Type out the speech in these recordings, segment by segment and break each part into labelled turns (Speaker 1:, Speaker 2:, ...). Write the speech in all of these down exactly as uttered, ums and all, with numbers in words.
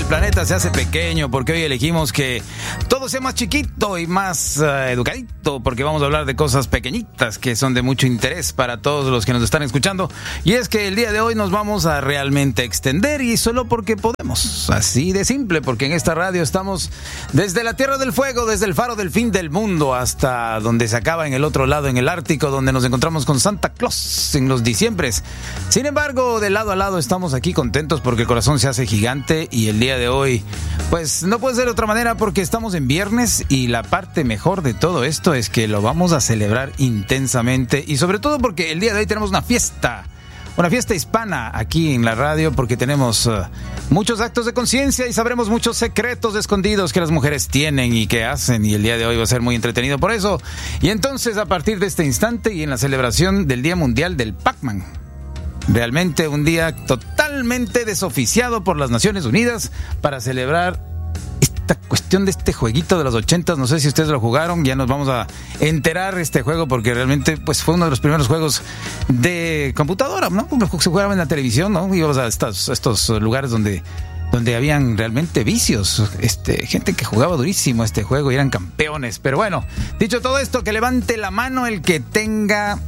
Speaker 1: planeta se hace pequeño porque hoy elegimos que todo sea más chiquito y más uh, educadito, porque vamos a hablar de cosas pequeñitas que son de mucho interés para todos los que nos están escuchando. Y es que el día de hoy nos vamos a realmente extender, y solo porque podemos, así de simple, porque en esta radio estamos desde la Tierra del Fuego, desde el faro del fin del mundo hasta donde se acaba en el otro lado, en el Ártico, donde nos encontramos con Santa Claus en los diciembres. Sin embargo, de lado a lado estamos aquí contentos porque el corazón se hace gigante, y el día de hoy pues no puede ser de otra manera porque estamos en viernes, y la parte mejor de todo esto es que lo vamos a celebrar intensamente, y sobre todo porque el día de hoy tenemos una fiesta, una fiesta hispana aquí en la radio, porque tenemos uh, muchos actos de conciencia y sabremos muchos secretos escondidos que las mujeres tienen y que hacen, y el día de hoy va a ser muy entretenido por eso. Y entonces, a partir de este instante y en la celebración del Día Mundial del Pac-Man, realmente un día totalmente desoficiado por las Naciones Unidas para celebrar esta cuestión de este jueguito de los ochentas. No sé si ustedes lo jugaron, ya nos vamos a enterar este juego, porque realmente pues fue uno de los primeros juegos de computadora, ¿no? Se jugaba en la televisión, ¿no? Íbamos a estos, estos lugares donde, donde habían realmente vicios, este, gente que jugaba durísimo este juego y eran campeones. Pero bueno, dicho todo esto, que levante la mano el que tenga...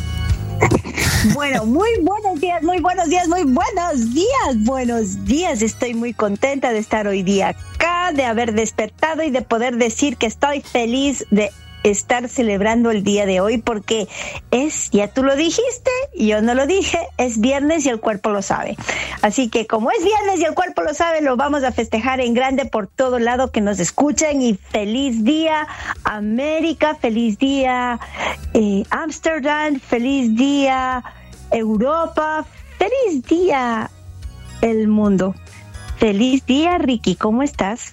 Speaker 2: Bueno, muy buenos días, muy buenos días, muy buenos días, buenos días. Estoy muy contenta de estar hoy día acá, de haber despertado y de poder decir que estoy feliz de estar celebrando el día de hoy, porque es, ya tú lo dijiste, yo no lo dije, es viernes y el cuerpo lo sabe. Así que como es viernes y el cuerpo lo sabe, lo vamos a festejar en grande por todo lado que nos escuchen. Y feliz día América, feliz día eh, Ámsterdam, feliz día Europa, feliz día el mundo. Feliz día, Ricky, ¿cómo estás?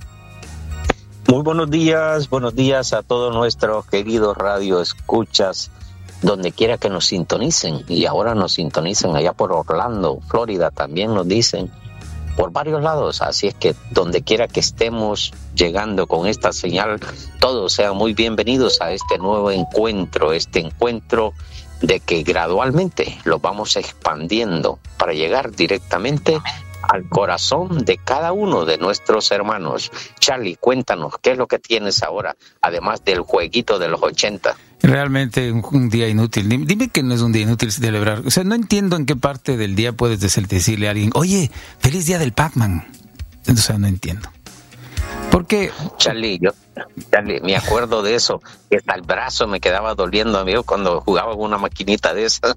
Speaker 3: Muy buenos días, buenos días a todos nuestros queridos radio escuchas, donde quiera que nos sintonicen, y ahora nos sintonizan allá por Orlando, Florida, también nos dicen por varios lados, así es que donde quiera que estemos llegando con esta señal, todos sean muy bienvenidos a este nuevo encuentro, este encuentro de que gradualmente lo vamos expandiendo para llegar directamente al corazón de cada uno de nuestros hermanos. Charlie, cuéntanos, ¿qué es lo que tienes ahora, además del jueguito de los ochenta?
Speaker 1: Realmente un, un día inútil. Dime, dime que no es un día inútil celebrar. O sea, no entiendo en qué parte del día puedes decirle a alguien, oye, feliz día del Pac-Man. O sea, no entiendo. Porque...
Speaker 3: Charlie, yo Charlie, me acuerdo de eso, que hasta el brazo me quedaba doliendo, amigo, cuando jugaba con una maquinita de esas.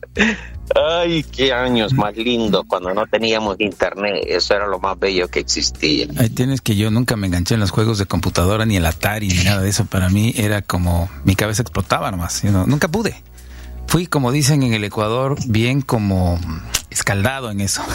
Speaker 3: Ay, qué años más lindos cuando no teníamos internet. Eso era lo más bello que existía.
Speaker 1: Ahí tienes que yo nunca me enganché en los juegos de computadora, ni el Atari, ni nada de eso. Para mí era como, mi cabeza explotaba nomás, you know? Nunca pude. Fui, como dicen en el Ecuador, bien como escaldado en eso.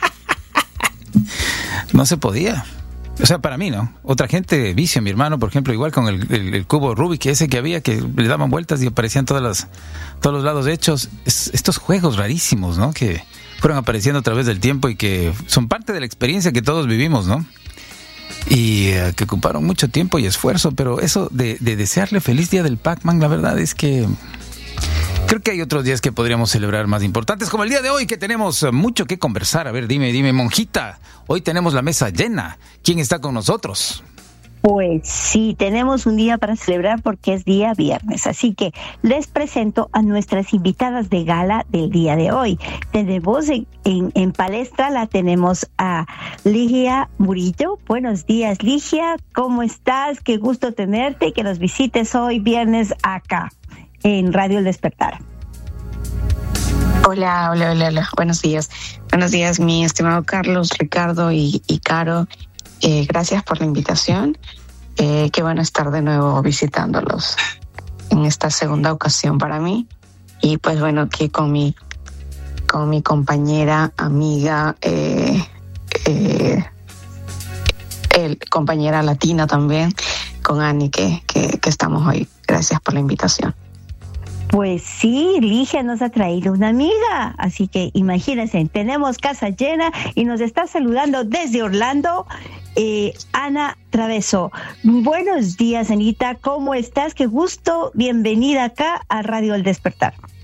Speaker 1: No se podía. O sea, para mí, ¿no? Otra gente vicia, mi hermano, por ejemplo, igual con el, el, el cubo Rubik, ese que había, que le daban vueltas y aparecían todas las, todos los lados hechos. Es, estos juegos rarísimos, ¿no? Que fueron apareciendo a través del tiempo y que son parte de la experiencia que todos vivimos, ¿no? Y uh, que ocuparon mucho tiempo y esfuerzo, pero eso de, de desearle feliz día del Pac-Man, la verdad es que... creo que hay otros días que podríamos celebrar más importantes, como el día de hoy, que tenemos mucho que conversar. A ver, dime, dime, monjita, hoy tenemos la mesa llena. ¿Quién está con nosotros?
Speaker 2: Pues sí, tenemos un día para celebrar porque es día viernes, así que les presento a nuestras invitadas de gala del día de hoy. Tenemos en, en, en palestra, la tenemos a Ligia Murillo. Buenos días, Ligia, ¿cómo estás? Qué gusto tenerte y que nos visites hoy viernes acá en Radio El Despertar.
Speaker 4: Hola, hola, hola, hola. Buenos días. Buenos días, mi estimado Carlos, Ricardo y, y Caro. Eh, gracias por la invitación. Eh, qué bueno estar de nuevo visitándolos en esta segunda ocasión para mí. Y pues bueno, aquí con mi, con mi compañera, amiga, eh, eh, el, compañera latina también, con Ani, que, que, que estamos hoy. Gracias por la invitación.
Speaker 2: Pues sí, Ligia nos ha traído una amiga, así que imagínense, tenemos casa llena y nos está saludando desde Orlando eh, Ana Traveso. Buenos días, Anita, ¿cómo estás? Qué gusto, bienvenida acá a Radio El Despertar.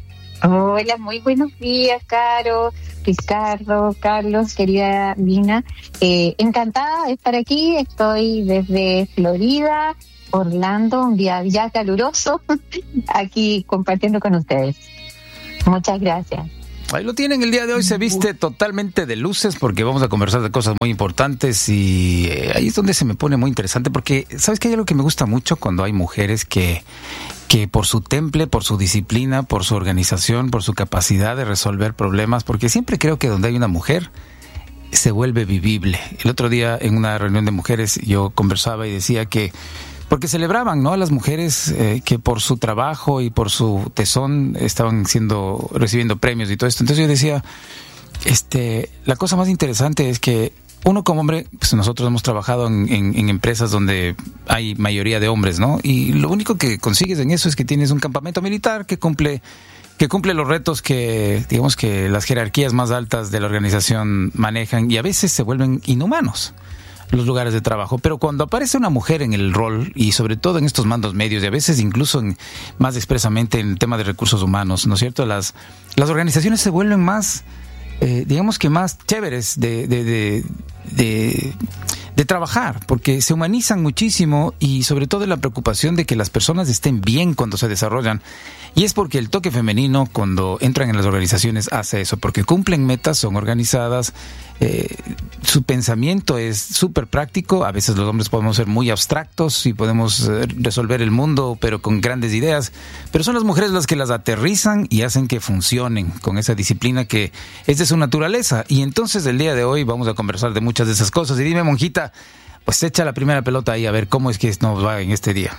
Speaker 4: Hola, muy buenos días, Caro, Ricardo, Carlos, querida Lina. Eh, encantada de estar aquí. Estoy desde Florida, Orlando, un día ya caluroso, aquí compartiendo con ustedes. Muchas gracias.
Speaker 1: Ahí lo tienen, el día de hoy se viste totalmente de luces porque vamos a conversar de cosas muy importantes y eh, ahí es donde se me pone muy interesante porque, ¿sabes qué? Hay algo que me gusta mucho cuando hay mujeres que, que por su temple, por su disciplina, por su organización, por su capacidad de resolver problemas, porque siempre creo que donde hay una mujer se vuelve vivible. El otro día en una reunión de mujeres yo conversaba y decía que porque celebraban, ¿no?, a las mujeres eh, que por su trabajo y por su tesón estaban siendo recibiendo premios y todo esto. Entonces yo decía, este, la cosa más interesante es que uno como hombre, pues nosotros hemos trabajado en, en, en empresas donde hay mayoría de hombres, ¿no? Y lo único que consigues en eso es que tienes un campamento militar que cumple que cumple los retos que, digamos, que las jerarquías más altas de la organización manejan y a veces se vuelven inhumanos los lugares de trabajo, pero cuando aparece una mujer en el rol y sobre todo en estos mandos medios y a veces incluso en, más expresamente en el tema de recursos humanos, ¿no es cierto? Las, las organizaciones se vuelven más, eh, digamos que más chéveres de, de, de, de, de trabajar, porque se humanizan muchísimo y sobre todo la preocupación de que las personas estén bien cuando se desarrollan. Y es porque el toque femenino cuando entran en las organizaciones hace eso, porque cumplen metas, son organizadas, eh, su pensamiento es súper práctico. A veces los hombres podemos ser muy abstractos y podemos eh, resolver el mundo, pero con grandes ideas. Pero son las mujeres las que las aterrizan y hacen que funcionen con esa disciplina que es de su naturaleza. Y entonces el día de hoy vamos a conversar de muchas de esas cosas. Y dime, monjita, pues echa la primera pelota ahí a ver cómo es que nos va en este día.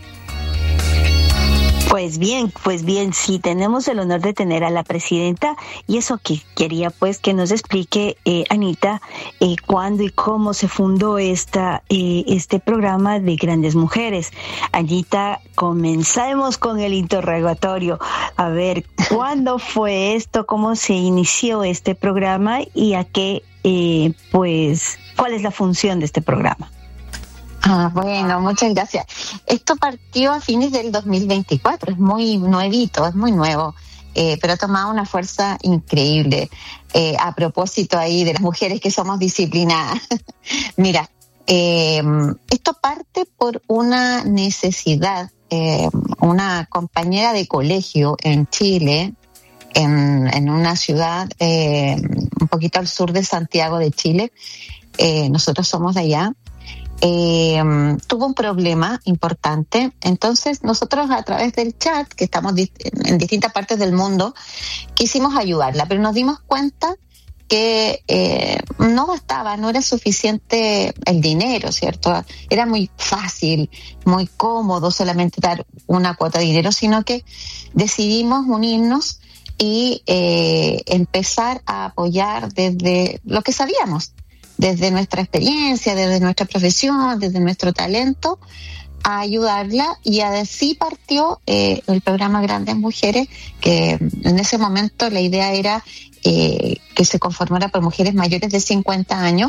Speaker 2: Pues bien, pues bien, sí, tenemos el honor de tener a la presidenta y eso que quería pues que nos explique, eh, Anita, eh, cuándo y cómo se fundó esta, eh, este programa de Grandes Mujeres. Anita, comencemos con el interrogatorio. A ver, ¿cuándo fue esto? ¿Cómo se inició este programa? ¿Y a qué, eh, pues, cuál es la función de este programa?
Speaker 4: Ah, bueno, muchas gracias. Esto partió a fines del dos mil veinticuatro, es muy nuevito, es muy nuevo, eh, pero ha tomado una fuerza increíble. Eh, a propósito ahí de las mujeres que somos disciplinadas. Mira, eh, esto parte por una necesidad. Eh, una compañera de colegio en Chile, en, en una ciudad eh, un poquito al sur de Santiago de Chile, eh, nosotros somos de allá, Eh, tuvo un problema importante. Entonces nosotros a través del chat, que estamos di- en distintas partes del mundo, quisimos ayudarla, pero nos dimos cuenta que eh, no bastaba, no era suficiente el dinero, ¿cierto? Era muy fácil, muy cómodo solamente dar una cuota de dinero, sino que decidimos unirnos y eh, empezar a apoyar desde lo que sabíamos, desde nuestra experiencia, desde nuestra profesión, desde nuestro talento, a ayudarla, y así partió eh, el programa Grandes Mujeres, que en ese momento la idea era eh, que se conformara por mujeres mayores de cincuenta años,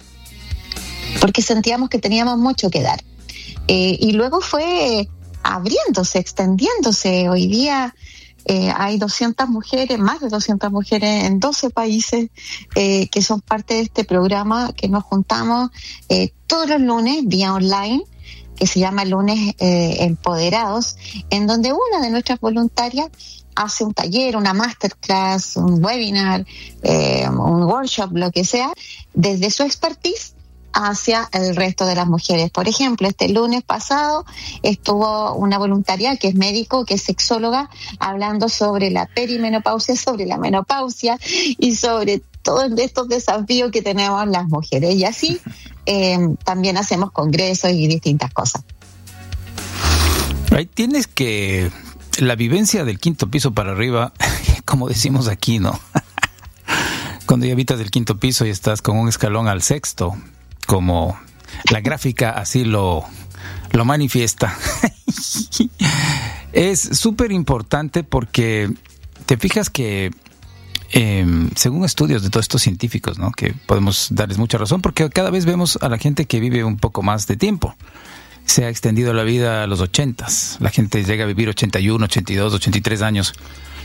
Speaker 4: porque sentíamos que teníamos mucho que dar. Eh, y luego fue abriéndose, extendiéndose. Hoy día Eh, hay doscientas mujeres, más de doscientas mujeres en doce países eh, que son parte de este programa, que nos juntamos eh, todos los lunes vía online, que se llama Lunes eh, Empoderados, en donde una de nuestras voluntarias hace un taller, una masterclass, un webinar, eh, un workshop, lo que sea, desde su expertise hacia el resto de las mujeres. Por ejemplo, este lunes pasado estuvo una voluntaria que es médico, que es sexóloga, hablando sobre la perimenopausia, sobre la menopausia y sobre todos estos desafíos que tenemos las mujeres. Y así eh, también hacemos congresos y distintas cosas.
Speaker 1: Ahí tienes que la vivencia del quinto piso para arriba, como decimos aquí, ¿no? Cuando ya habitas del quinto piso y estás con un escalón al sexto, como la gráfica así lo, lo manifiesta. Es súper importante porque te fijas que eh, según estudios de todos estos científicos, ¿no?, que podemos darles mucha razón, porque cada vez vemos a la gente que vive un poco más de tiempo. Se ha extendido la vida a los ochentas. La gente llega a vivir ochenta y uno, ochenta y dos, ochenta y tres años.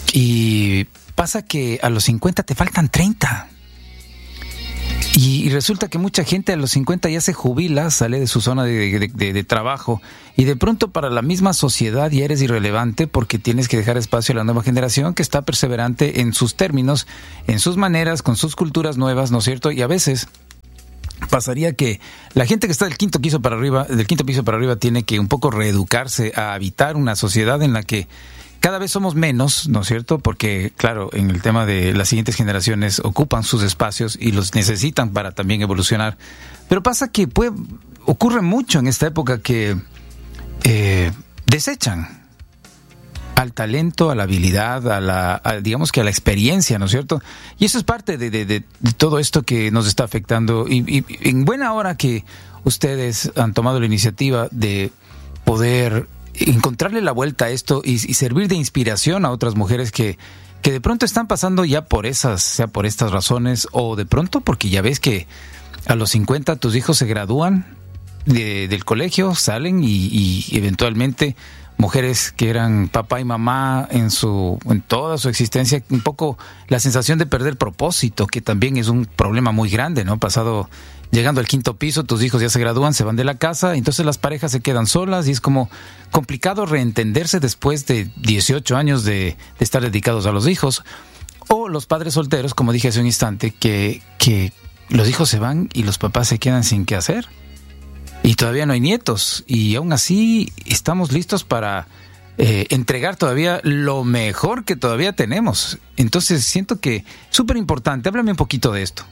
Speaker 1: y pasa que a los cincuenta te faltan treinta. Y, y resulta que mucha gente a los cincuenta ya se jubila, sale de su zona de, de, de, de trabajo, y de pronto para la misma sociedad ya eres irrelevante porque tienes que dejar espacio a la nueva generación que está perseverante en sus términos, en sus maneras, con sus culturas nuevas, ¿no es cierto? Y a veces pasaría que la gente que está del quinto piso para arriba, del quinto piso para arriba tiene que un poco reeducarse a habitar una sociedad en la que cada vez somos menos, ¿no es cierto? Porque, claro, en el tema de las siguientes generaciones ocupan sus espacios y los necesitan para también evolucionar. Pero pasa que puede, ocurre mucho en esta época que eh, desechan al talento, a la habilidad, a la, a, digamos que a la experiencia, ¿no es cierto? Y eso es parte de, de, de, de todo esto que nos está afectando. Y, y en buena hora que ustedes han tomado la iniciativa de poder encontrarle la vuelta a esto y, y servir de inspiración a otras mujeres que, que de pronto están pasando ya por esas, sea por estas razones, o de pronto porque ya ves que a los cincuenta tus hijos se gradúan de, del colegio, salen y, y eventualmente mujeres que eran papá y mamá en su en toda su existencia, un poco la sensación de perder propósito, que también es un problema muy grande, ¿no? Pasado, llegando al quinto piso, tus hijos ya se gradúan, se van de la casa, entonces las parejas se quedan solas y es como complicado reentenderse después de dieciocho años de, de estar dedicados a los hijos. O los padres solteros, como dije hace un instante, que, que los hijos se van y los papás se quedan sin qué hacer. Y todavía no hay nietos, y aún así estamos listos para eh, entregar todavía lo mejor que todavía tenemos. Entonces siento que es súper importante. Háblame un poquito de esto.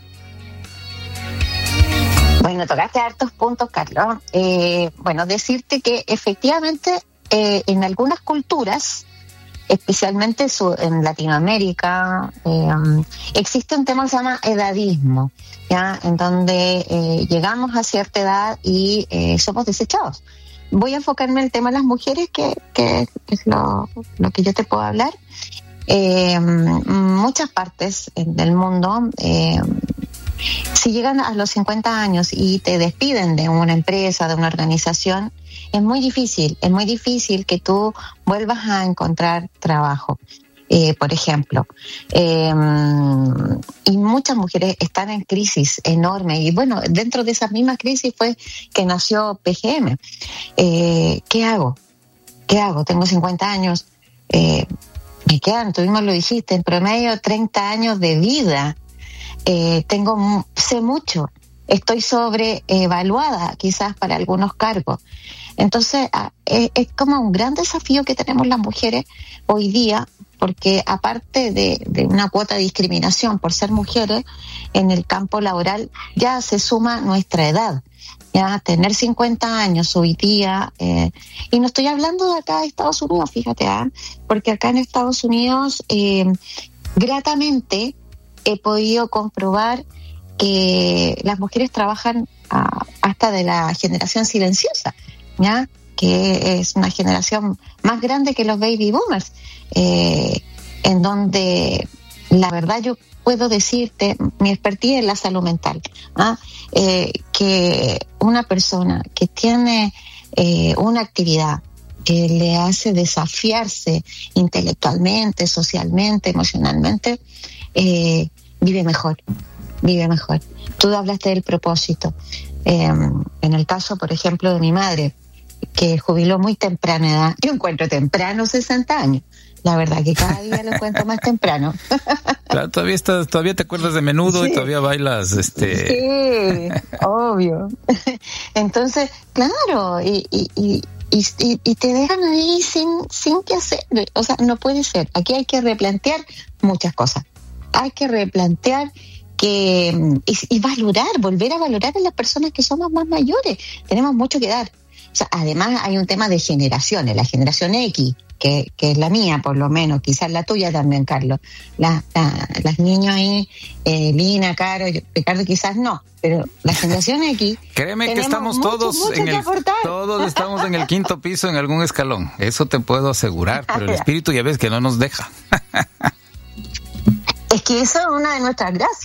Speaker 5: Bueno, tocaste hartos puntos, Carlos. Eh, bueno, decirte que efectivamente eh, en algunas culturas, especialmente su, en Latinoamérica, eh, existe un tema que se llama edadismo, ¿ya? En donde eh, llegamos a cierta edad y eh, somos desechados. Voy a enfocarme en el tema de las mujeres, que, que es lo, lo que yo te puedo hablar. Eh, muchas partes del mundo, eh, si llegan a los cincuenta años y te despiden de una empresa, de una organización, es muy difícil, es muy difícil que tú vuelvas a encontrar trabajo, eh, por ejemplo. Eh, y muchas mujeres están en crisis enorme. Y bueno, dentro de esa misma crisis fue que nació P G M. Eh, ¿Qué hago? ¿Qué hago? Tengo cincuenta años. Eh, me quedan, tú mismo lo dijiste, en promedio treinta años de vida. Eh, tengo, sé mucho. Estoy sobreevaluada quizás para algunos cargos. Entonces, es, es como un gran desafío que tenemos las mujeres hoy día, porque aparte de, de una cuota de discriminación por ser mujeres, en el campo laboral ya se suma nuestra edad. Ya tener cincuenta años hoy día, eh, y no estoy hablando de acá de Estados Unidos, fíjate, ¿eh? Porque acá en Estados Unidos, eh, gratamente he podido comprobar que las mujeres trabajan a, hasta de la generación silenciosa, ¿ya? Que es una generación más grande que los baby boomers, eh, en donde la verdad yo puedo decirte, mi expertise es la salud mental, ¿ah? eh, que una persona que tiene eh, una actividad que le hace desafiarse intelectualmente, socialmente, emocionalmente, eh, vive mejor. vive mejor. Tú hablaste del propósito. Eh, en el caso, por ejemplo, de mi madre, que jubiló muy temprana edad, yo encuentro temprano sesenta años. La verdad que cada día lo encuentro más temprano.
Speaker 1: Claro, todavía estás, todavía te acuerdas de Menudo, sí. Y todavía bailas, este.
Speaker 5: Sí, obvio. Entonces, claro, y, y, y, y, y te dejan ahí sin, sin qué hacer. O sea, no puede ser. Aquí hay que replantear muchas cosas. Hay que replantear que y, y valorar, volver a valorar a las personas que somos más mayores. Tenemos mucho que dar. O sea, además hay un tema de generaciones, la generación X, que, que es la mía por lo menos, quizás la tuya también, Carlos. La, la, las niños ahí, eh, Lina, Caro, Ricardo quizás no, pero la generación X...
Speaker 1: Créeme que estamos mucho, todos mucho en el, todos estamos en el quinto piso en algún escalón, eso te puedo asegurar, pero el espíritu ya ves que no nos deja.
Speaker 5: Es que eso es una de nuestras gracias.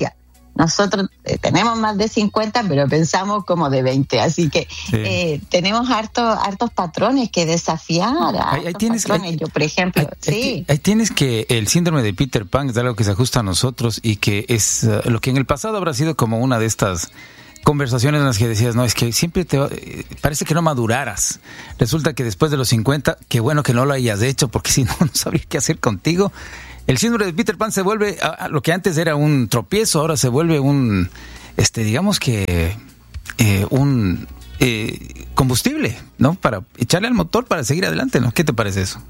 Speaker 5: nosotros eh, tenemos más de cincuenta, pero pensamos como de veinte, así que sí. eh, tenemos hartos hartos patrones que desafiar.
Speaker 1: Ahí, ahí tienes,
Speaker 5: patrones.
Speaker 1: Ahí,
Speaker 5: Yo, por ejemplo,
Speaker 1: ahí,
Speaker 5: sí.
Speaker 1: Ahí, ahí tienes que el síndrome de Peter Pan es algo que se ajusta a nosotros y que es uh, lo que en el pasado habrá sido como una de estas conversaciones en las que decías, no, es que siempre te eh, parece que no maduraras. Resulta que después de los cincuenta, qué bueno que no lo hayas hecho, porque si no, no sabría qué hacer contigo. El síndrome de Peter Pan se vuelve, a, a lo que antes era un tropiezo, ahora se vuelve un, este, digamos que, eh, un eh, combustible, ¿no? Para echarle al motor para seguir adelante, ¿no? ¿Qué te parece eso?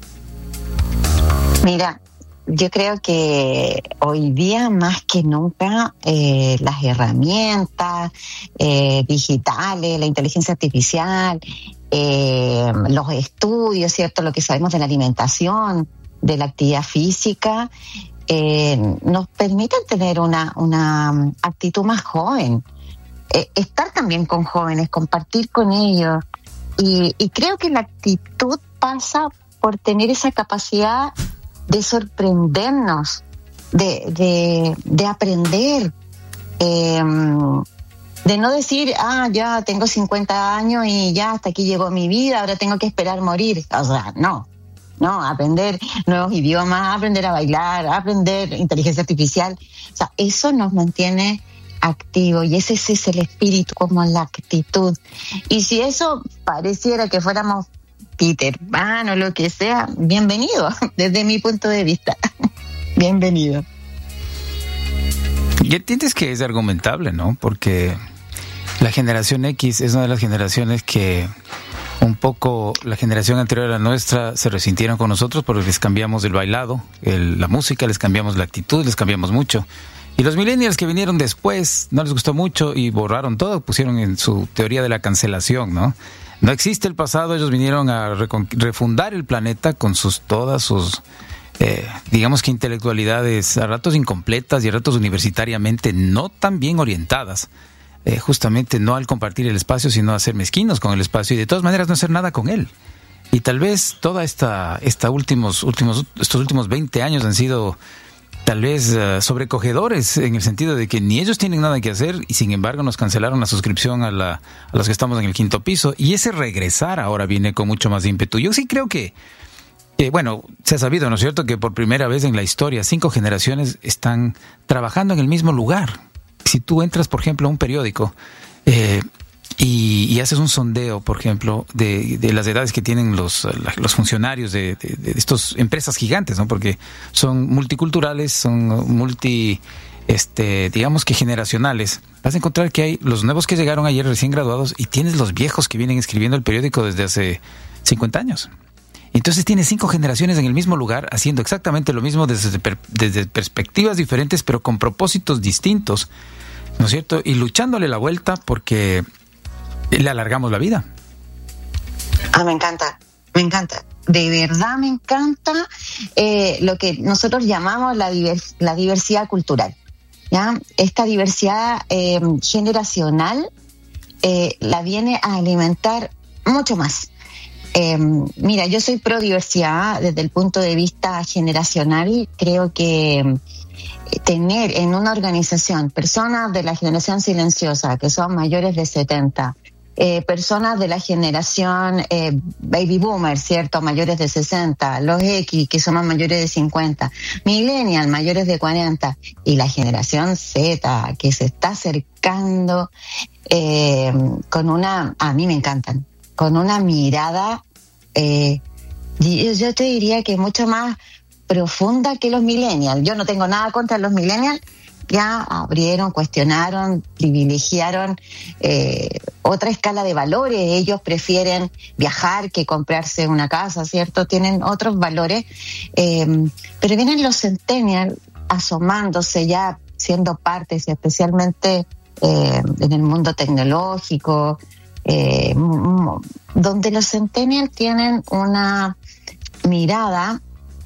Speaker 5: Mira, yo creo que hoy día más que nunca eh, las herramientas eh, digitales, la inteligencia artificial, eh, los estudios, ¿cierto? Lo que sabemos de la alimentación, de la actividad física, eh, nos permiten tener una, una actitud más joven, eh, estar también con jóvenes, compartir con ellos. Y, y creo que la actitud pasa por tener esa capacidad de sorprendernos, de, de, de aprender, eh, de no decir, ah, ya tengo cincuenta años y ya hasta aquí llegó mi vida, ahora tengo que esperar morir. O sea, no, no, aprender nuevos idiomas, aprender a bailar, aprender inteligencia artificial. O sea, eso nos mantiene activos y ese, ese es el espíritu, como la actitud. Y si eso pareciera que fuéramos Peter Pan o lo que sea, bienvenido, desde mi punto de vista. Bienvenido.
Speaker 1: Y entiendes que es argumentable, ¿no? Porque la generación X es una de las generaciones que un poco la generación anterior a la nuestra se resintieron con nosotros porque les cambiamos el bailado, el, la música, les cambiamos la actitud, les cambiamos mucho. Y los millennials que vinieron después no les gustó mucho y borraron todo, pusieron en su teoría de la cancelación, ¿no? No existe el pasado, ellos vinieron a recon- refundar el planeta con sus todas sus, eh, digamos que intelectualidades a ratos incompletas y a ratos universitariamente no tan bien orientadas. Eh, justamente no al compartir el espacio, sino a ser mezquinos con el espacio y de todas maneras no hacer nada con él. Y tal vez toda esta, esta últimos, últimos, estos últimos veinte años han sido tal vez uh, sobrecogedores en el sentido de que ni ellos tienen nada que hacer y sin embargo nos cancelaron la suscripción a, la, a los que estamos en el quinto piso y ese regresar ahora viene con mucho más ímpetu. Yo sí creo que, que, bueno, se ha sabido, ¿no es cierto?, que por primera vez en la historia cinco generaciones están trabajando en el mismo lugar. Si tú entras, por ejemplo, a un periódico eh, y, y haces un sondeo, por ejemplo, de, de las edades que tienen los, los funcionarios de, de, de estas empresas gigantes, ¿no? Porque son multiculturales, son multi, este, digamos que generacionales. Vas a encontrar que hay los nuevos que llegaron ayer recién graduados y tienes los viejos que vienen escribiendo el periódico desde hace cincuenta años. Entonces tienes cinco generaciones en el mismo lugar haciendo exactamente lo mismo desde, desde perspectivas diferentes, pero con propósitos distintos, ¿no es cierto? Y luchándole la vuelta porque le alargamos la vida.
Speaker 5: Ah, me encanta, me encanta. De verdad me encanta eh, lo que nosotros llamamos la, divers- la diversidad cultural. ¿Ya? Esta diversidad eh, generacional eh, la viene a alimentar mucho más. Eh, mira, yo soy pro diversidad desde el punto de vista generacional. Creo que tener en una organización personas de la generación silenciosa que son mayores de setenta, eh, personas de la generación eh, baby boomer, ¿cierto?, mayores de sesenta, los X que somos mayores de cincuenta, millennial mayores de cuarenta y la generación Z que se está acercando eh, con una, a mí me encantan, con una mirada, eh, yo, yo te diría que mucho más profunda que los millennials. Yo no tengo nada contra los millennials, ya abrieron, cuestionaron, privilegiaron eh, otra escala de valores. Ellos prefieren viajar que comprarse una casa, ¿cierto? Tienen otros valores, eh, pero vienen los centennials asomándose ya, siendo partes, especialmente eh, en el mundo tecnológico, eh, donde los centennials tienen una mirada,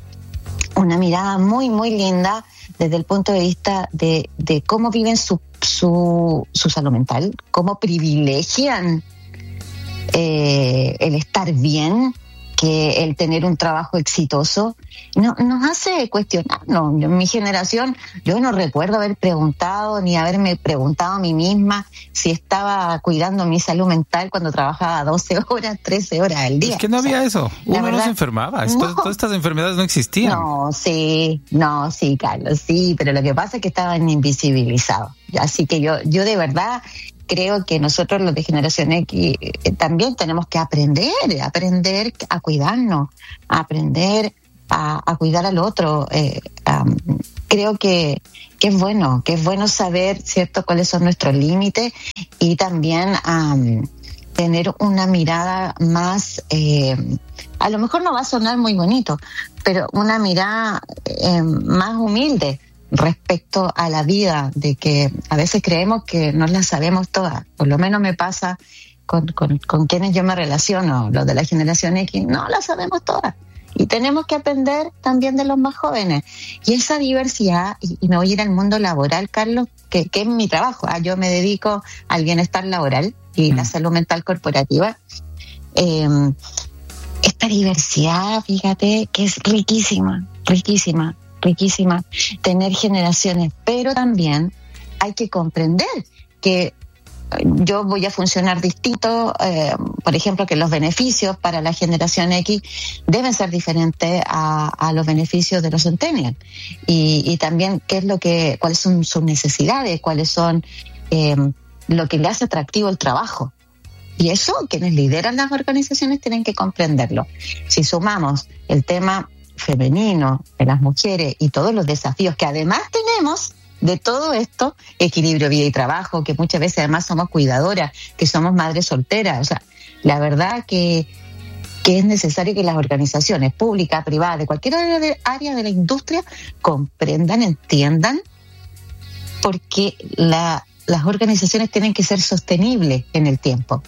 Speaker 5: una mirada muy, muy linda desde el punto de vista de, de cómo viven su, su, su salud mental, cómo privilegian eh, el estar bien, que el tener un trabajo exitoso no, nos hace cuestionarnos. En mi generación, yo no recuerdo haber preguntado ni haberme preguntado a mí misma si estaba cuidando mi salud mental cuando trabajaba doce horas, trece horas al día.
Speaker 1: Es que no había
Speaker 5: o sea,
Speaker 1: eso. Uno verdad, no se enfermaba. Esto, no, todas estas enfermedades no existían.
Speaker 5: No, sí, no, sí, Carlos, sí, pero lo que pasa es que estaban invisibilizados. Así que yo, yo de verdad creo que nosotros los de Generación X eh, también tenemos que aprender, aprender a cuidarnos, a aprender a, a cuidar al otro. Eh, um, creo que, que es bueno, que es bueno saber, ¿cierto?, cuáles son nuestros límites y también um, tener una mirada más, eh, a lo mejor no va a sonar muy bonito, pero una mirada eh, más humilde respecto a la vida, de que a veces creemos que no la sabemos todas. Por lo menos me pasa con, con, con quienes yo me relaciono, los de la generación X, no la sabemos todas. Y tenemos que aprender también de los más jóvenes. Y esa diversidad, y, y me voy a ir al mundo laboral, Carlos, que, que es mi trabajo. Ah, yo me dedico al bienestar laboral y mm. la salud mental corporativa. Eh, esta diversidad, fíjate, que es riquísima, riquísima. riquísima, tener generaciones, pero también hay que comprender que yo voy a funcionar distinto, eh, por ejemplo, que los beneficios para la generación X deben ser diferentes a, a los beneficios de los centennials, y, y también qué es lo que, cuáles son sus necesidades, cuáles son eh, lo que le hace atractivo el trabajo. Y eso, quienes lideran las organizaciones tienen que comprenderlo. Si sumamos el tema femenino, de las mujeres y todos los desafíos que además tenemos de todo esto, equilibrio vida y trabajo, que muchas veces además somos cuidadoras, que somos madres solteras, o sea, la verdad que, que es necesario que las organizaciones públicas, privadas, de cualquier área de, área de la industria comprendan, entiendan, porque la, las organizaciones tienen que ser sostenibles en el tiempo.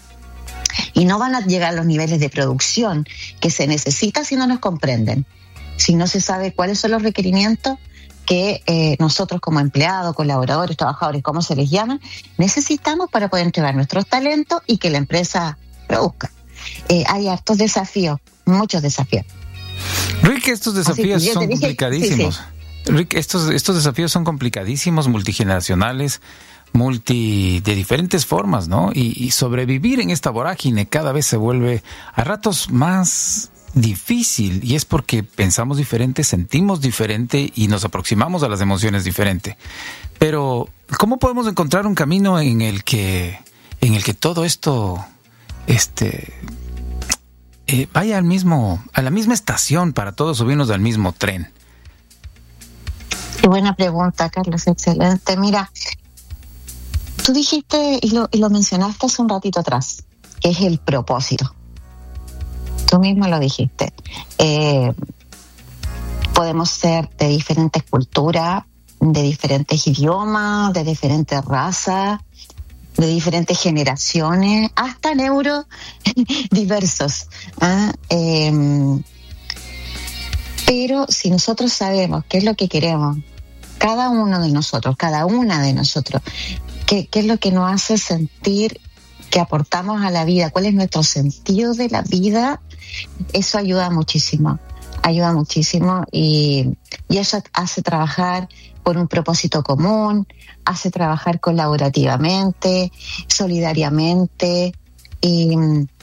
Speaker 5: Y no van a llegar a los niveles de producción que se necesita si no nos comprenden. Si no se sabe cuáles son los requerimientos que eh, nosotros como empleados, colaboradores, trabajadores, como se les llama, necesitamos para poder entregar nuestros talentos y que la empresa produzca. Eh, hay hartos desafíos, muchos desafíos.
Speaker 1: Rick, estos desafíos son dije, complicadísimos. Sí, sí. Rick, estos, estos desafíos son complicadísimos, multigeneracionales, multi de diferentes formas, ¿no? Y, y sobrevivir en esta vorágine cada vez se vuelve a ratos más difícil, y es porque pensamos diferente, sentimos diferente y nos aproximamos a las emociones diferente. Pero ¿cómo podemos encontrar un camino en el que en el que todo esto este eh, vaya al mismo a la misma estación para todos subirnos al mismo tren?
Speaker 5: Qué buena pregunta, Carlos, excelente. Mira, tú dijiste y lo, y lo mencionaste hace un ratito atrás, que es el propósito. Tú mismo lo dijiste. Eh, podemos ser de diferentes culturas, de diferentes idiomas, de diferentes razas, de diferentes generaciones, hasta neurodiversos. ¿eh? Eh, pero si nosotros sabemos qué es lo que queremos, cada uno de nosotros, cada una de nosotros, qué, qué es lo que nos hace sentir que aportamos a la vida, cuál es nuestro sentido de la vida, eso ayuda muchísimo, ayuda muchísimo y, y eso hace trabajar por un propósito común, hace trabajar colaborativamente, solidariamente, y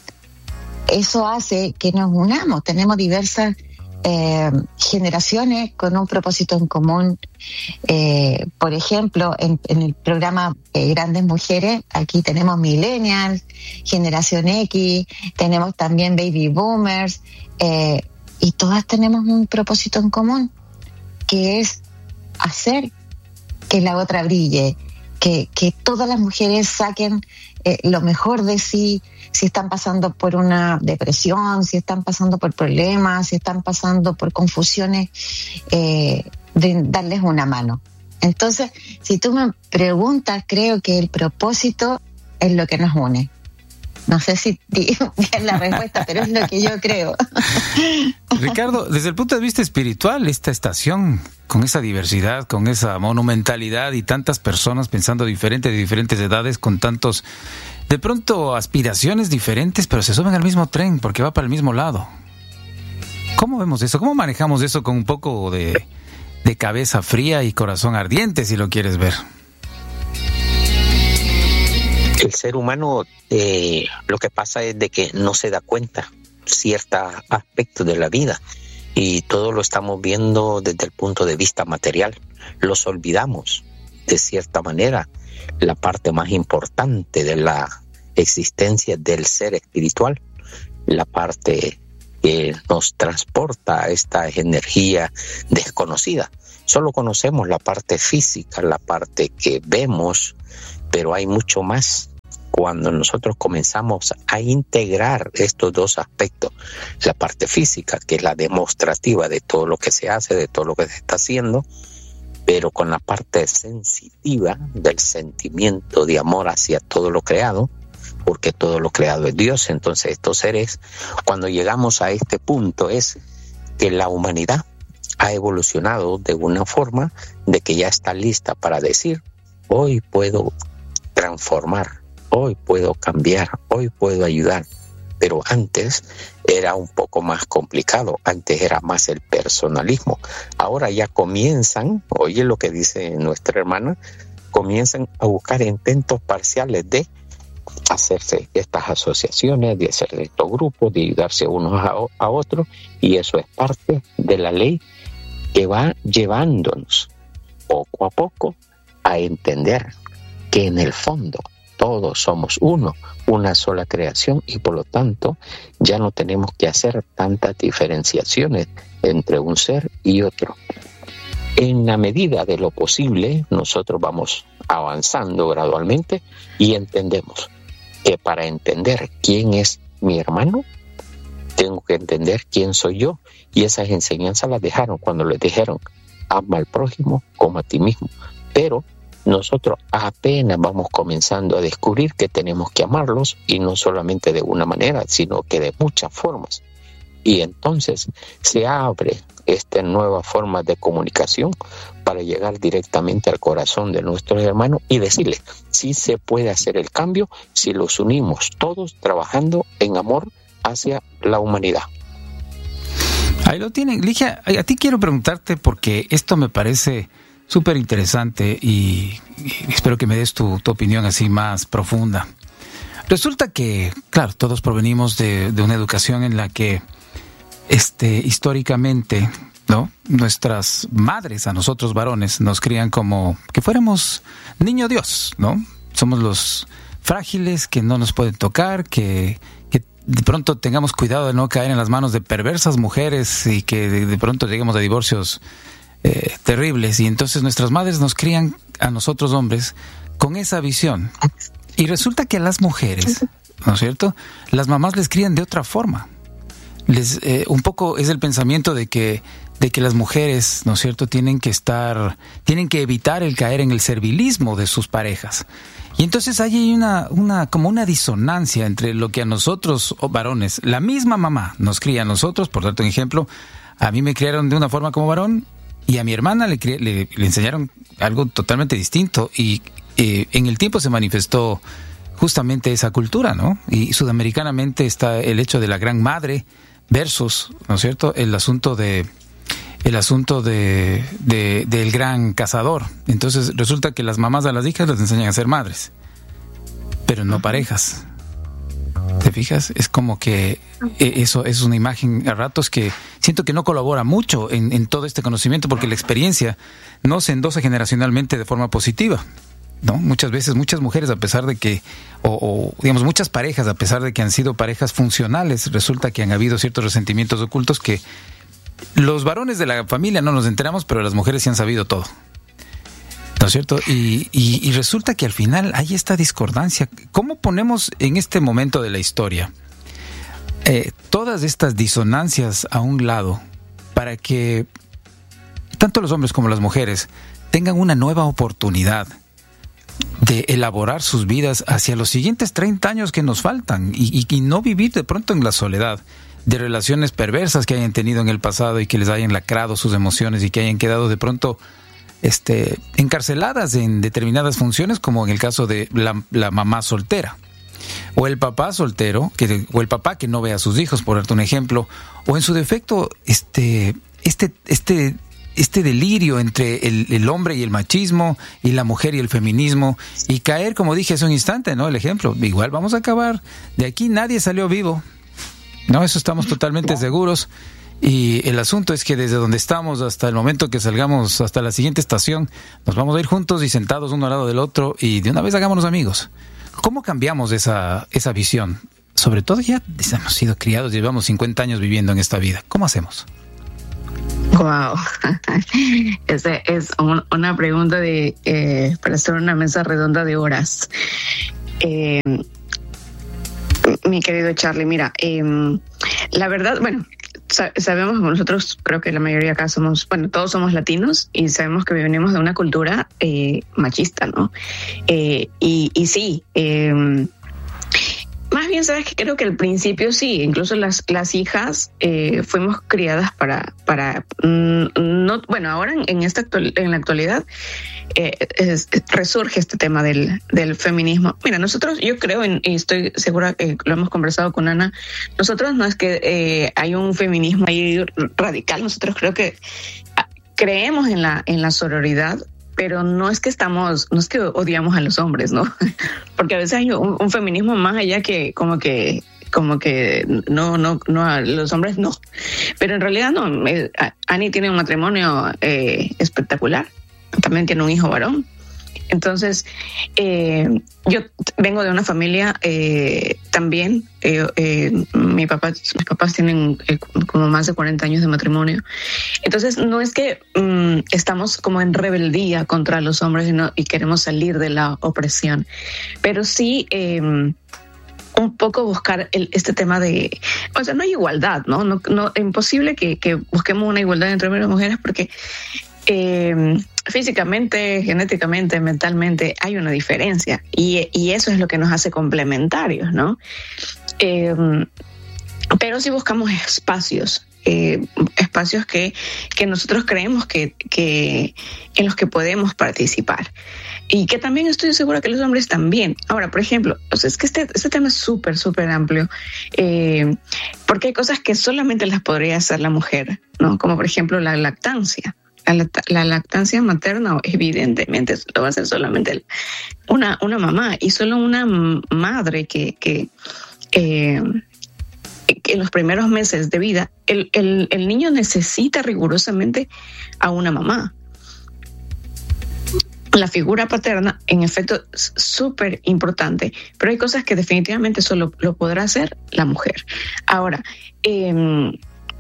Speaker 5: eso hace que nos unamos. Tenemos diversas eh, generaciones con un propósito en común. Eh, por ejemplo, en, en el programa eh, Grandes Mujeres, aquí tenemos Millennials, Generación X, tenemos también Baby Boomers, eh, y todas tenemos un propósito en común, que es hacer que la otra brille, que, que todas las mujeres saquen eh, lo mejor de sí, si están pasando por una depresión, si están pasando por problemas, si están pasando por confusiones, eh, de darles una mano. Entonces, si tú me preguntas, creo que el propósito es lo que nos une. No sé si es la respuesta, pero es lo que yo creo.
Speaker 1: Ricardo, desde el punto de vista espiritual, esta estación, con esa diversidad, con esa monumentalidad y tantas personas pensando diferente, de diferentes edades, con tantos, de pronto, aspiraciones diferentes, pero se suben al mismo tren porque va para el mismo lado. ¿Cómo vemos eso? ¿Cómo manejamos eso con un poco de, de cabeza fría y corazón ardiente, si lo quieres ver?
Speaker 3: El ser humano, eh, lo que pasa es de que no se da cuenta ciertos aspectos de la vida y todo lo estamos viendo desde el punto de vista material. Los olvidamos, de cierta manera, la parte más importante de la existencia del ser espiritual, la parte que nos transporta a esta energía desconocida. Solo conocemos la parte física, la parte que vemos, pero hay mucho más. Cuando nosotros comenzamos a integrar estos dos aspectos, la parte física, que es la demostrativa de todo lo que se hace, de todo lo que se está haciendo, pero con la parte sensitiva del sentimiento de amor hacia todo lo creado, porque todo lo creado es Dios. Entonces estos seres, cuando llegamos a este punto, es que la humanidad ha evolucionado de una forma de que ya está lista para decir, hoy puedo transformar, hoy puedo cambiar, hoy puedo ayudar. Pero antes era un poco más complicado, antes era más el personalismo. Ahora ya comienzan, oye lo que dice nuestra hermana, comienzan a buscar intentos parciales de hacerse estas asociaciones, de hacer estos grupos, de ayudarse unos a, a otros, y eso es parte de la ley que va llevándonos poco a poco a entender que en el fondo todos somos uno, una sola creación, y por lo tanto ya no tenemos que hacer tantas diferenciaciones entre un ser y otro. En la medida de lo posible, nosotros vamos avanzando gradualmente y entendemos que para entender quién es mi hermano, tengo que entender quién soy yo, y esas enseñanzas las dejaron cuando les dijeron, ama al prójimo como a ti mismo. Pero nosotros apenas vamos comenzando a descubrir que tenemos que amarlos, y no solamente de una manera, sino que de muchas formas. Y entonces se abre esta nueva forma de comunicación para llegar directamente al corazón de nuestros hermanos y decirles, sí se puede hacer el cambio si los unimos todos trabajando en amor hacia la humanidad.
Speaker 1: Ahí lo tienen. Ligia, a ti quiero preguntarte, porque esto me parece súper interesante y, y espero que me des tu, tu opinión así más profunda. Resulta que, claro, todos provenimos de, de una educación en la que este, históricamente, ¿no?, nuestras madres, a nosotros varones, nos crían como que fuéramos niño Dios, ¿no? Somos los frágiles que no nos pueden tocar, que, que de pronto tengamos cuidado de no caer en las manos de perversas mujeres y que de, de pronto lleguemos a divorcios eh, terribles. Y entonces nuestras madres nos crían a nosotros hombres con esa visión. Y resulta que a las mujeres, ¿no es cierto?, las mamás les crían de otra forma. Les, eh, un poco es el pensamiento de que de que las mujeres, ¿no es cierto?, tienen que estar, tienen que evitar el caer en el servilismo de sus parejas. Y entonces hay una, una, como una disonancia entre lo que a nosotros, oh, varones, la misma mamá nos cría a nosotros. Por darte un ejemplo, a mí me criaron de una forma como varón y a mi hermana le, le, le enseñaron algo totalmente distinto, y eh, en el tiempo se manifestó justamente esa cultura, ¿no? Y sudamericanamente está el hecho de la gran madre versus, ¿no es cierto?, el asunto de el asunto de, de del gran cazador. Entonces resulta que las mamás a las hijas les enseñan a ser madres, pero no parejas. ¿Te fijas? Es como que eso es una imagen a ratos que siento que no colabora mucho en, en todo este conocimiento, porque la experiencia no se endosa generacionalmente de forma positiva, ¿no? Muchas veces, muchas mujeres, a pesar de que, o, o digamos, muchas parejas, a pesar de que han sido parejas funcionales, resulta que han habido ciertos resentimientos ocultos que los varones de la familia no nos enteramos, pero las mujeres sí han sabido todo, ¿no es cierto? Y, y, y resulta que al final hay esta discordancia. ¿Cómo ponemos en este momento de la historia eh, todas estas disonancias a un lado para que tanto los hombres como las mujeres tengan una nueva oportunidad de elaborar sus vidas hacia los siguientes treinta años que nos faltan, y, y, y no vivir de pronto en la soledad de relaciones perversas que hayan tenido en el pasado y que les hayan lacrado sus emociones y que hayan quedado de pronto este, encarceladas en determinadas funciones, como en el caso de la, la mamá soltera? o el papá soltero, que, o el papá que no ve a sus hijos, por darte un ejemplo, o en su defecto, este, este, este, este delirio entre el, el hombre y el machismo, y la mujer y el feminismo, y caer, como dije hace un instante, ¿no? El ejemplo, igual vamos a acabar, de aquí nadie salió vivo, ¿no? Eso estamos totalmente seguros. Y el asunto es que desde donde estamos hasta el momento que salgamos, hasta la siguiente estación, nos vamos a ir juntos y sentados uno al lado del otro, y de una vez hagámonos amigos. ¿Cómo cambiamos esa, esa visión? Sobre todo ya hemos sido criados, llevamos cincuenta años viviendo en esta vida. ¿Cómo hacemos?
Speaker 4: Wow, esa es un, una pregunta de eh, para hacer una mesa redonda de horas. Eh, mi querido Charlie, mira, eh, la verdad, bueno, sabemos, nosotros creo que la mayoría acá somos, bueno, todos somos latinos y sabemos que venimos de una cultura eh, machista, ¿no? Eh, y, y sí, eh, más bien, sabes que creo que al principio sí, incluso las las hijas eh, fuimos criadas para para mm, no, bueno, ahora en, en esta actual, en la actualidad eh, es, resurge este tema del del feminismo. Mira, nosotros, yo creo en, y estoy segura que lo hemos conversado con Ana, nosotros no es que eh, hay un feminismo ahí radical, nosotros creo que creemos en la en la sororidad, pero no es que estamos, no es que odiamos a los hombres, ¿no? Porque a veces hay un, un feminismo más allá que como que como que no, no, no, a los hombres no. Pero en realidad no. Eh, Ani tiene un matrimonio eh, espectacular. También tiene un hijo varón. Entonces, eh, yo vengo de una familia eh, también, eh, eh, mi papá, mis papás tienen eh, como más de cuarenta años de matrimonio. Entonces, no es que um, estamos como en rebeldía contra los hombres y, no, y queremos salir de la opresión, pero sí eh, un poco buscar el, este tema de, o sea, no hay igualdad, ¿no? no, no es imposible que, que busquemos una igualdad entre hombres y mujeres porque Eh, físicamente, genéticamente, mentalmente hay una diferencia y, y eso es lo que nos hace complementarios, ¿no? Eh, pero si buscamos espacios, eh, espacios que, que nosotros creemos que, que en los que podemos participar y que también estoy segura que los hombres también. Ahora, por ejemplo, o sea, es que este, este tema es súper, súper amplio eh, porque hay cosas que solamente las podría hacer la mujer, ¿no? Como por ejemplo la lactancia. La, la lactancia materna evidentemente lo va a hacer solamente una, una mamá y solo una madre que, que, eh, que en los primeros meses de vida el, el, el niño necesita rigurosamente a una mamá. La figura paterna, en efecto, es súper importante, pero hay cosas que definitivamente solo lo podrá hacer la mujer. Ahora, eh,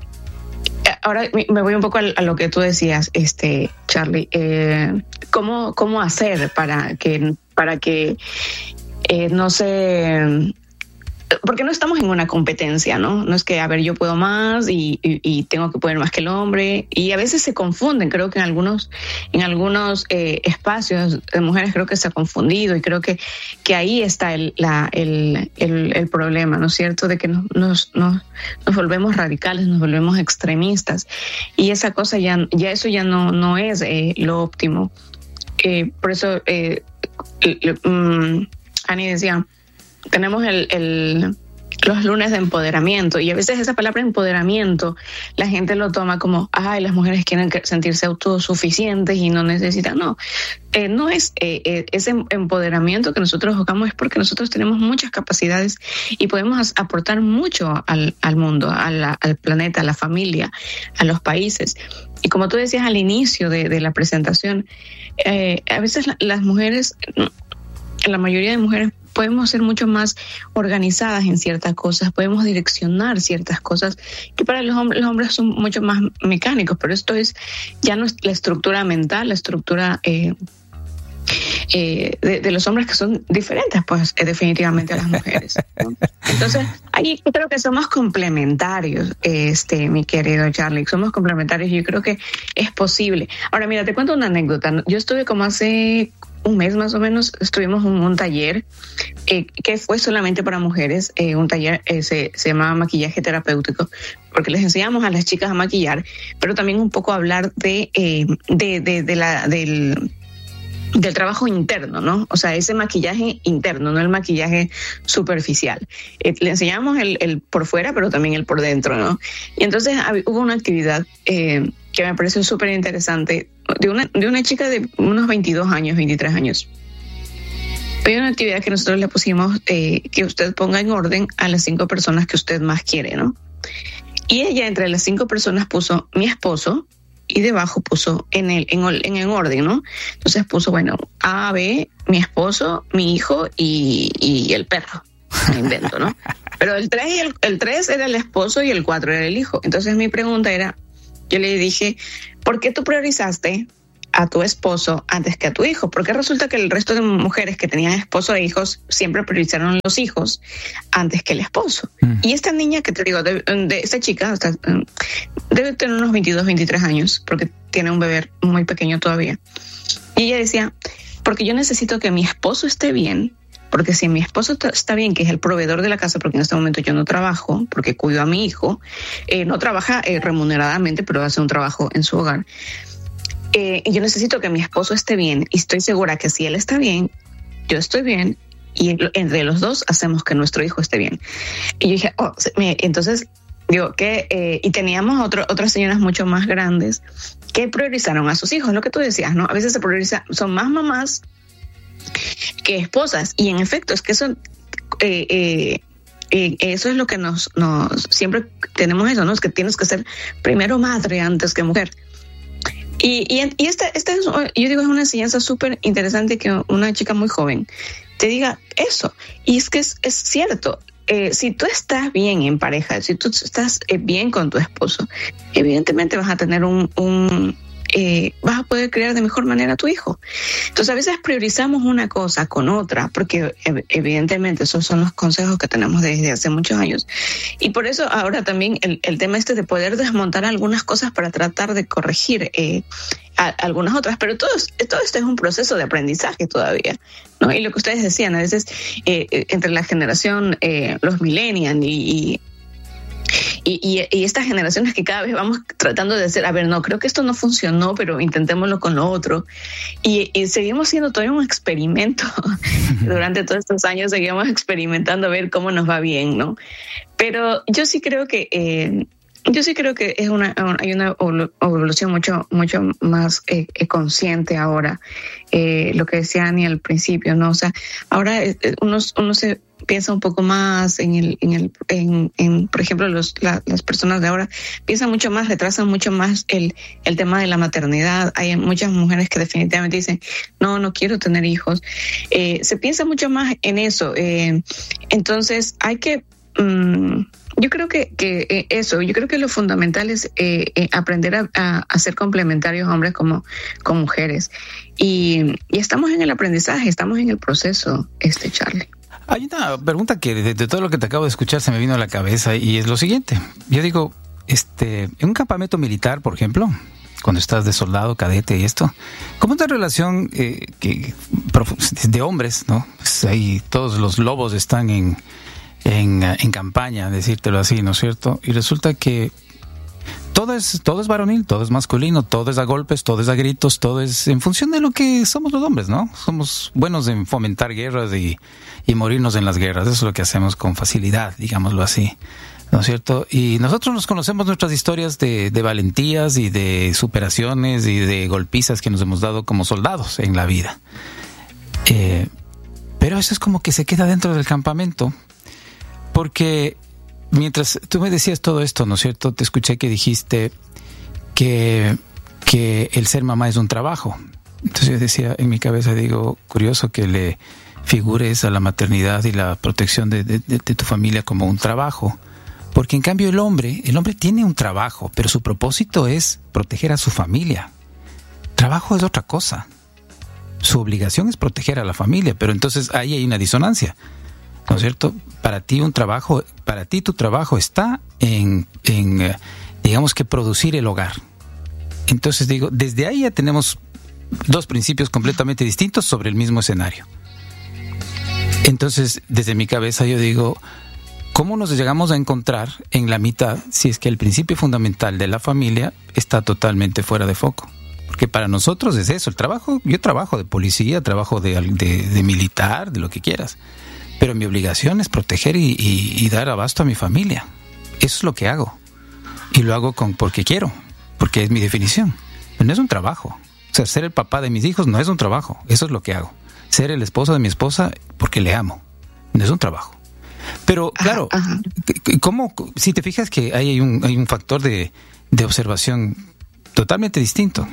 Speaker 4: Ahora me voy un poco a lo que tú decías, este Charlie. Eh, ¿cómo, ¿Cómo hacer para que, para que eh, no se... Porque no estamos en una competencia, ¿no? No es que, a ver, yo puedo más y, y, y tengo que poder más que el hombre. Y a veces se confunden. Creo que en algunos en algunos eh, espacios de mujeres creo que se ha confundido y creo que, que ahí está el, la, el, el, el problema, ¿no es cierto? De que nos, nos, nos, nos volvemos radicales, nos volvemos extremistas. Y esa cosa ya, ya eso ya no, no es eh, lo óptimo. Eh, por eso eh, um, Ani decía... Tenemos el, el, los lunes de empoderamiento y a veces esa palabra empoderamiento la gente lo toma como, ay, las mujeres quieren sentirse autosuficientes y no necesitan. No, eh, no es eh, eh, ese empoderamiento que nosotros buscamos es porque nosotros tenemos muchas capacidades y podemos aportar mucho al, al mundo, a la, al planeta, a la familia, a los países. Y como tú decías al inicio de, de la presentación, eh, a veces la, las mujeres, la mayoría de mujeres, podemos ser mucho más organizadas en ciertas cosas, podemos direccionar ciertas cosas que para los hombres, los hombres son mucho más mecánicos, pero esto es ya no es la estructura mental, la estructura eh, eh, de, de los hombres que son diferentes, pues eh, definitivamente a las mujeres, ¿no? Entonces, ahí creo que somos complementarios, este, mi querido Charlie, somos complementarios y yo creo que es posible. Ahora, mira, te cuento una anécdota. Yo estuve como hace un mes más o menos, estuvimos en un taller eh, que fue solamente para mujeres, eh, un taller eh, se, se llamaba maquillaje terapéutico, porque les enseñamos a las chicas a maquillar, pero también un poco a hablar de, eh, de, de, de la, del, del trabajo interno, ¿no? O sea, ese maquillaje interno, no el maquillaje superficial. Eh, le enseñamos el, el por fuera, pero también el por dentro, ¿no? Y entonces hab- hubo una actividad eh, que me pareció súper interesante de una, de una chica de unos veintidós años, veintitrés años. Hay una actividad que nosotros le pusimos eh, que usted ponga en orden a las cinco personas que usted más quiere, ¿no? Y ella entre las cinco personas puso mi esposo y debajo puso en el en, en, en orden, ¿no? Entonces puso, bueno, A, B, mi esposo, mi hijo y, y el perro. Me invento, ¿no? Pero el tres, y el, el tres era el esposo y el cuatro era el hijo. Entonces mi pregunta era, yo le dije, ¿por qué tú priorizaste a tu esposo antes que a tu hijo? Porque resulta que el resto de mujeres que tenían esposo e hijos siempre priorizaron los hijos antes que el esposo. Mm. Y esta niña que te digo, de, de esta chica, hasta, debe tener unos veintidós, veintitrés años, porque tiene un bebé muy pequeño todavía. Y ella decía, porque yo necesito que mi esposo esté bien, porque si mi esposo está bien, que es el proveedor de la casa, porque en este momento yo no trabajo, porque cuido a mi hijo, eh, no trabaja eh, remuneradamente, pero hace un trabajo en su hogar. Eh, yo necesito que mi esposo esté bien y estoy segura que si él está bien, yo estoy bien y entre los dos hacemos que nuestro hijo esté bien. Y yo dije, oh, entonces digo que, eh, y teníamos otro, otras señoras mucho más grandes que priorizaron a sus hijos, lo que tú decías, ¿no? A veces se prioriza, son más mamás que esposas y en efecto es que eso, eh, eh, eh, eso es lo que nos, nos, siempre tenemos eso, ¿no? Es que tienes que ser primero madre antes que mujer. Y, y, y esta, esta es, yo digo, es una enseñanza súper interesante que una chica muy joven te diga eso. Y es que es, es cierto, eh, si tú estás bien en pareja, si tú estás eh, bien con tu esposo, evidentemente vas a tener un... un Eh, vas a poder criar de mejor manera a tu hijo. Entonces a veces priorizamos una cosa con otra porque evidentemente esos son los consejos que tenemos desde hace muchos años y por eso ahora también el, el tema este de poder desmontar algunas cosas para tratar de corregir eh, a, algunas otras, pero todo, todo esto es un proceso de aprendizaje todavía, ¿no? Y lo que ustedes decían, a veces eh, entre la generación eh, los millennials y, y Y, y, y estas generaciones que cada vez vamos tratando de hacer, a ver, no, creo que esto no funcionó, pero intentémoslo con lo otro. Y, y seguimos siendo todavía un experimento. Durante todos estos años seguimos experimentando a ver cómo nos va bien, ¿no? Pero yo sí creo que eh, yo sí creo que es una hay una evolución mucho mucho más eh, consciente ahora. Eh, lo que decía Ani al principio, ¿no? O sea, ahora eh, uno, uno se piensa un poco más en el, en el, en, en por ejemplo, los, la, las personas de ahora piensan mucho más, retrasan mucho más el, el tema de la maternidad. Hay muchas mujeres que definitivamente dicen, no, no quiero tener hijos. Eh, se piensa mucho más en eso. Eh, entonces hay que, um, yo creo que, que eh, eso, yo creo que lo fundamental es eh, eh, aprender a, a, a ser complementarios hombres como, como mujeres. Y, y estamos en el aprendizaje, estamos en el proceso, este Charlie.
Speaker 1: Hay una pregunta que de, de todo lo que te acabo de escuchar se me vino a la cabeza y es lo siguiente. Yo digo, este, en un campamento militar, por ejemplo, cuando estás de soldado, cadete y esto, ¿cómo es la relación eh, que, de hombres, ¿no? Pues ahí todos los lobos están en, en, en campaña, decírtelo así, ¿no es cierto? Y resulta que todo es, todo es varonil, todo es masculino, todo es a golpes, todo es a gritos, todo es en función de lo que somos los hombres, ¿no? Somos buenos en fomentar guerras y, y morirnos en las guerras. Eso es lo que hacemos con facilidad, digámoslo así, ¿no es cierto? Y nosotros nos conocemos nuestras historias de, de valentías y de superaciones y de golpizas que nos hemos dado como soldados en la vida. Eh, pero eso es como que se queda dentro del campamento, porque mientras tú me decías todo esto, ¿no es cierto? Te escuché que dijiste que, que el ser mamá es un trabajo. Entonces yo decía, en mi cabeza digo, curioso que le figures a la maternidad y la protección de, de, de tu familia como un trabajo. Porque en cambio el hombre, el hombre tiene un trabajo, pero su propósito es proteger a su familia. Trabajo es otra cosa. Su obligación es proteger a la familia, pero entonces ahí hay una disonancia, ¿no es cierto? Para ti un trabajo, para ti tu trabajo está en, en, digamos que producir el hogar. Entonces digo, desde ahí ya tenemos dos principios completamente distintos sobre el mismo escenario. Entonces, desde mi cabeza yo digo, ¿cómo nos llegamos a encontrar en la mitad si es que el principio fundamental de la familia está totalmente fuera de foco? Porque para nosotros es eso, el trabajo, yo trabajo de policía, trabajo de, de, de militar, de lo que quieras. Pero mi obligación es proteger y, y, y dar abasto a mi familia. Eso es lo que hago. Y lo hago con porque quiero, porque es mi definición. Pero no es un trabajo. O sea, ser el papá de mis hijos no es un trabajo. Eso es lo que hago. Ser el esposo de mi esposa porque le amo. No es un trabajo. Pero, claro, ajá, ajá. ¿Cómo? Si te fijas que hay un, hay un factor de, de observación totalmente distinto.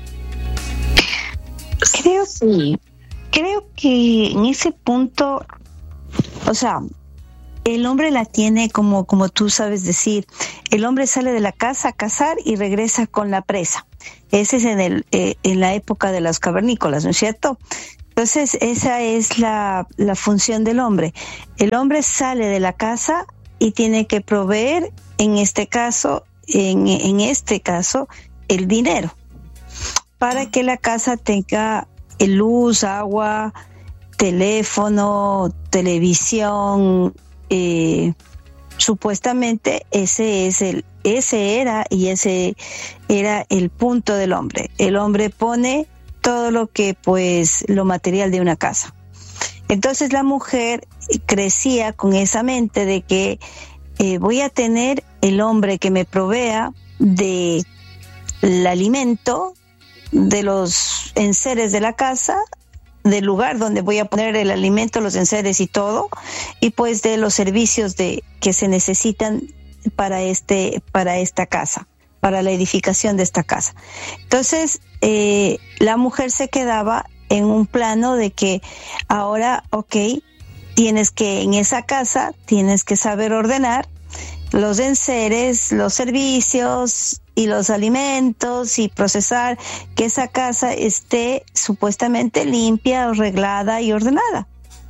Speaker 2: Creo, sí. Creo que en ese punto, o sea, el hombre la tiene como, como tú sabes decir, el hombre sale de la casa a cazar y regresa con la presa. Ese es en, el, eh, en la época de los cavernícolas, ¿no es cierto? Entonces, esa es la, la función del hombre. El hombre sale de la casa y tiene que proveer, en este caso, en, en este caso, el dinero, para que la casa tenga luz, agua, teléfono, televisión. Eh, supuestamente ese es el, ese era y ese era el punto del hombre. El hombre pone todo lo que, pues, lo material de una casa. Entonces la mujer crecía con esa mente de que eh, voy a tener el hombre que me provea de el alimento, de los enseres de la casa, del lugar donde voy a poner el alimento, los enseres y todo, y pues de los servicios de que se necesitan para este, para esta casa, para la edificación de esta casa. Entonces, eh, la mujer se quedaba en un plano de que ahora, ok, tienes que, en esa casa, tienes que saber ordenar los enseres, los servicios y los alimentos y procesar que esa casa esté supuestamente limpia, arreglada y ordenada.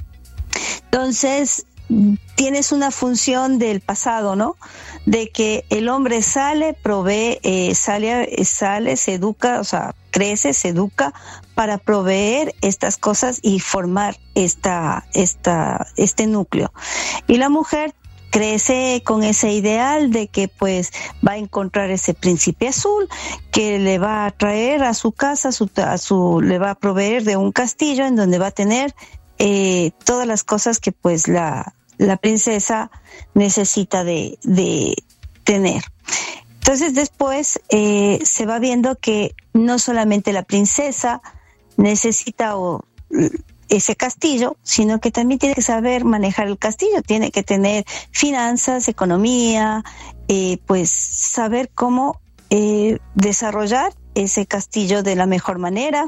Speaker 2: Entonces, tienes una función del pasado, ¿no? De que el hombre sale, provee, eh, sale, sale, se educa, o sea, crece, se educa para proveer estas cosas y formar esta, esta, este núcleo. Y la mujer crece con ese ideal de que pues va a encontrar ese príncipe azul que le va a traer a su casa, a su, a su, le va a proveer de un castillo en donde va a tener eh, todas las cosas que pues la, la princesa necesita de, de tener. Entonces después eh, se va viendo que no solamente la princesa necesita o ese castillo, sino que también tiene que saber manejar el castillo, tiene que tener finanzas, economía, eh, pues saber cómo eh, desarrollar ese castillo de la mejor manera.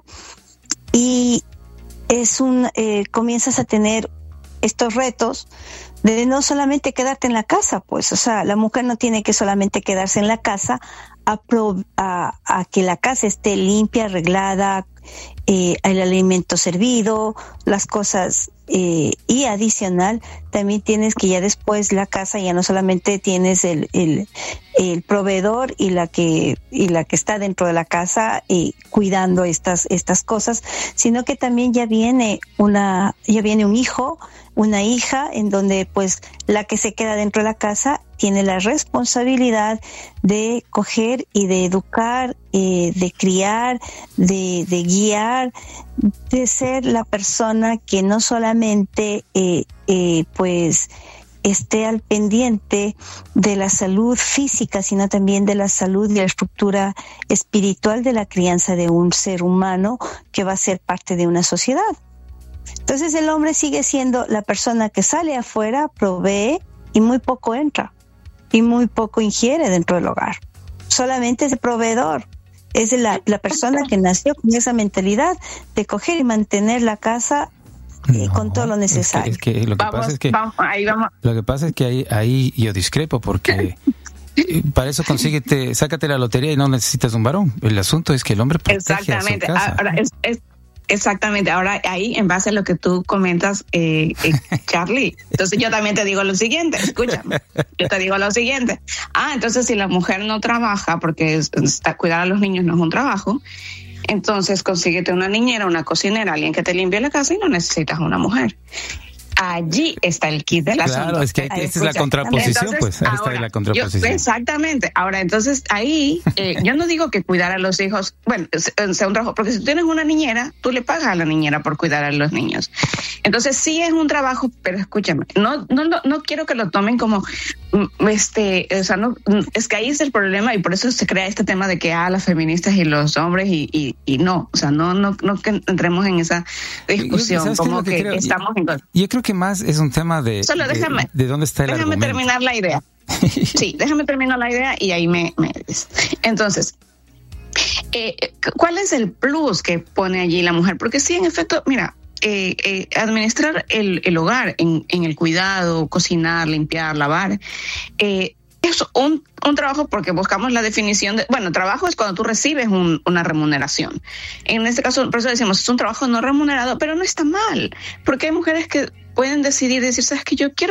Speaker 2: Y es un eh, comienzas a tener estos retos de no solamente quedarte en la casa, pues, o sea, la mujer no tiene que solamente quedarse en la casa a, pro, a, a que la casa esté limpia, arreglada, eh, el alimento servido, las cosas, eh, y adicional, también tienes que ya después la casa, ya no solamente tienes el, el, el proveedor y la que, y la que está dentro de la casa eh, cuidando estas, estas cosas, sino que también ya viene una, ya viene un hijo, una hija, en donde pues la que se queda dentro de la casa tiene la responsabilidad de coger y de educar, eh, de criar, de, de guiar, de ser la persona que no solamente eh, eh, pues esté al pendiente de la salud física, sino también de la salud y la estructura espiritual de la crianza de un ser humano que va a ser parte de una sociedad. Entonces el hombre sigue siendo la persona que sale afuera, provee y muy poco entra y muy poco ingiere dentro del hogar. Solamente es el proveedor, es la, la persona que nació con esa mentalidad de coger y mantener la casa eh, no, con todo lo necesario.
Speaker 1: Es que, es que lo que
Speaker 5: vamos,
Speaker 1: pasa es que
Speaker 5: vamos, ahí vamos.
Speaker 1: Lo que pasa es que ahí, ahí yo discrepo porque para eso consíguete, sácate la lotería y no necesitas un varón. El asunto es que el hombre protege
Speaker 4: Exactamente.
Speaker 1: a su casa.
Speaker 4: Ahora, es, es, exactamente. Ahora ahí, en base a lo que tú comentas, eh, eh, Charlie, entonces yo también te digo lo siguiente, escúchame, yo te digo lo siguiente. Ah, entonces si la mujer no trabaja, porque es, está, cuidar a los niños no es un trabajo, entonces consíguete una niñera, una cocinera, alguien que te limpie la casa y no necesitas una mujer. Allí está el kit del asunto.
Speaker 1: Claro, es que esta es la contraposición,
Speaker 4: entonces,
Speaker 1: pues. Ahí
Speaker 4: ahora,
Speaker 1: está la contraposición.
Speaker 4: Yo, exactamente. Ahora, entonces, ahí, eh, yo no digo que cuidar a los hijos, bueno, sea un trabajo, porque si tú tienes una niñera, tú le pagas a la niñera por cuidar a los niños. Entonces, sí es un trabajo, pero escúchame, no, no, no, no quiero que lo tomen como, este, o sea, no, es que ahí es el problema y por eso se crea este tema de que, ah, las feministas y los hombres y, y, y no, o sea, no, no, no que entremos en esa discusión, como que, que estamos en...
Speaker 1: Yo creo que más es un tema de,
Speaker 4: Solo déjame,
Speaker 1: de, de dónde está el
Speaker 4: déjame
Speaker 1: argumento.
Speaker 4: terminar la idea. Sí, déjame terminar la idea y ahí me, me entonces, eh, ¿cuál es el plus que pone allí la mujer? Porque sí, en efecto, mira, eh, eh, administrar el, el hogar en, en el cuidado, cocinar, limpiar, lavar, eh, es un, un trabajo porque buscamos la definición de, bueno, trabajo es cuando tú recibes un, una remuneración. En este caso, por eso decimos, es un trabajo no remunerado, pero no está mal, porque hay mujeres que pueden decidir, decir, sabes que yo quiero